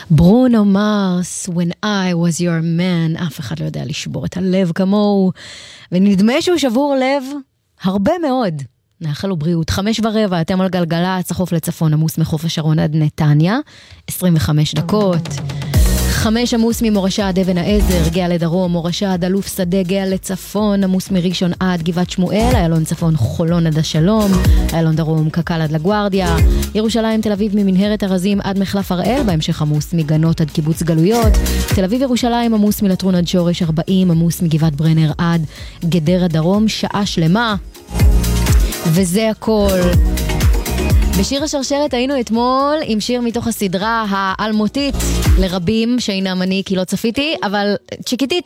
ברונו מרס, When I was your man, אף אחד לא יודע לשבור את הלב כמוהו, ונדמה שהוא שבור לב הרבה מאוד. נאחל לו בריאות. 5:15, אתם על גלגלצ, החוף לצפון עמוס מחוף השרון עד נתניה, 25 דקות. 5 עמוס ממורשה עד אבן העזר, גאה לדרום, מורשה עד אלוף שדה, גאה לצפון, עמוס מראשון עד גבעת שמואל, איילון צפון חולון עד השלום, איילון דרום קקל עד לגוארדיה, ירושלים תל אביב ממנהרת ארזים עד מחלף הראל, בהמשך עמוס מגנות עד קיבוץ גלויות, תל אביב ירושלים עמוס מלטרון עד שורש 40, עמוס מגבעת ברנר עד גדרה דרום, שעה שלמה, וזה הכל. בשיר השרשרת היינו אתמול עם שיר מתוך הסדרה האלמותית לרבים שאינם אני כי לא צפיתי, אבל צ'יקיטיטה